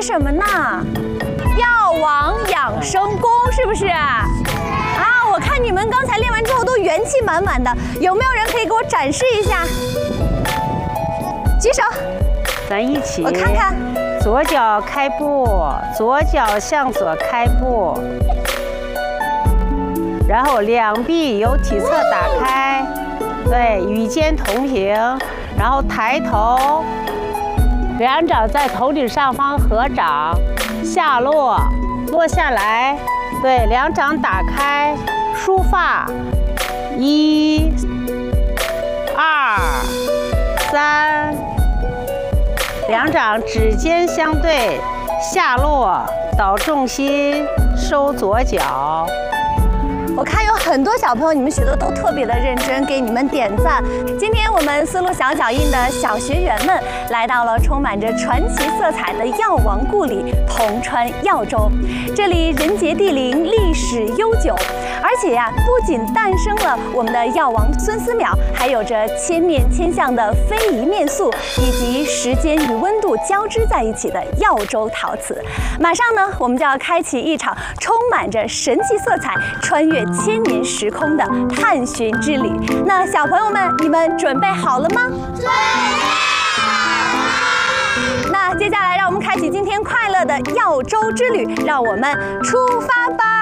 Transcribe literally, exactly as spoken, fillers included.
什么呢？药王养生功是不是啊？啊，我看你们刚才练完之后都元气满满的，有没有人可以给我展示一下？举手， 咱一起。 我看看。 左脚开步，左脚向左开步，然后两臂由体侧打开，对，与肩同平，然后抬头，两掌在头顶上方合掌，下落，落下来，对，两掌打开，梳发，一、二、三。两掌指尖相对，下落，导重心，收左脚。 我看有很多小朋友，你们学的都特别的认真，给你们点赞。今天我们丝路小脚印的小学员们来到了充满着传奇色彩的药王故里铜川药州，这里人杰地灵，历史悠久，而且呀、啊，不仅诞生了我们的药王孙思邈，还有着千面千相的非遗面塑，以及时间与温度交织在一起的药州陶瓷。马上呢，我们就要开启一场充满着神奇色彩、穿越千年时空的探寻之旅。那小朋友们，你们准备好了吗？准备好了。那接下来，让我们开启今天快乐的药州之旅，让我们出发吧！